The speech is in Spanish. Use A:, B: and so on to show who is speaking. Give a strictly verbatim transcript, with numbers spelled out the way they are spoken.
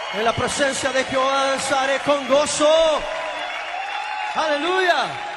A: En la presencia de Jehová danzaré con gozo. Aleluya.